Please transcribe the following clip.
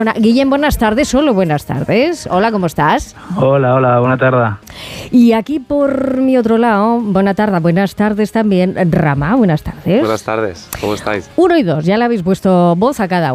Guillem, buenas tardes, solo buenas tardes. Hola, ¿cómo estás? Hola, buena tarde. Y aquí por mi otro lado, buenas tardes también, Rama, buenas tardes. Buenas tardes, ¿cómo estáis? 1 y 2, ya le habéis puesto voz a cada